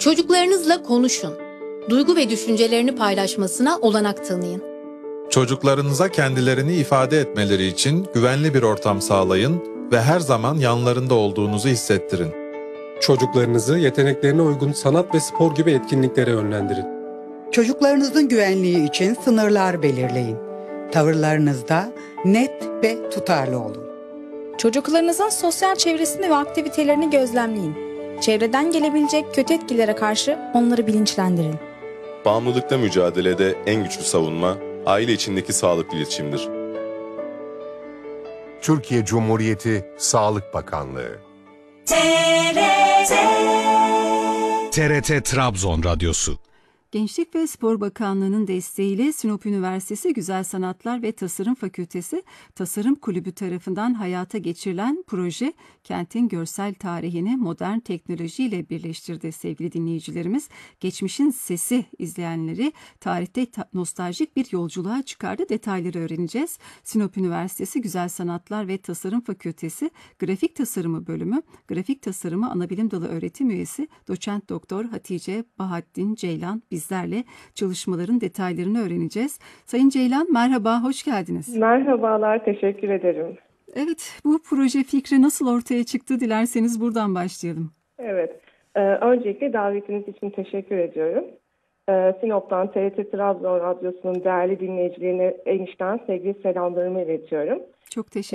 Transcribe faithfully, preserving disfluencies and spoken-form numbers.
Çocuklarınızla konuşun. Duygu ve düşüncelerini paylaşmasına olanak tanıyın. Çocuklarınıza kendilerini ifade etmeleri için güvenli bir ortam sağlayın ve her zaman yanlarında olduğunuzu hissettirin. Çocuklarınızı yeteneklerine uygun sanat ve spor gibi etkinliklere yönlendirin. Çocuklarınızın güvenliği için sınırlar belirleyin. Tavırlarınızda net ve tutarlı olun. Çocuklarınızın sosyal çevresini ve aktivitelerini gözlemleyin. Çevreden gelebilecek kötü etkilere karşı onları bilinçlendirin. Bağımlılıkla mücadelede en güçlü savunma, aile içindeki sağlıklı iletişimdir. Türkiye Cumhuriyeti Sağlık Bakanlığı. T R T Trabzon Radyosu. Gençlik ve Spor Bakanlığı'nın desteğiyle Sinop Üniversitesi Güzel Sanatlar ve Tasarım Fakültesi Tasarım Kulübü tarafından hayata geçirilen proje, kentin görsel tarihini modern teknolojiyle birleştirdi sevgili dinleyicilerimiz. Geçmişin sesi izleyenleri tarihte ta- nostaljik bir yolculuğa çıkardı. Detayları öğreneceğiz. Sinop Üniversitesi Güzel Sanatlar ve Tasarım Fakültesi Grafik Tasarımı Bölümü, Grafik Tasarımı Anabilim Dalı Öğretim Üyesi Doçent Doktor Hatice Bahattin Ceylan bizlerle çalışmaların detaylarını öğreneceğiz. Sayın Ceylan merhaba, hoş geldiniz. Merhabalar, teşekkür ederim. Evet, bu proje fikri nasıl ortaya çıktı? Dilerseniz buradan başlayalım. Evet, e, öncelikle davetiniz için teşekkür ediyorum. E, Sinop'tan T R T Trabzon Radyosu'nun değerli dinleyicilerine en içten sevgi selamlarımı iletiyorum. Çok teşekkür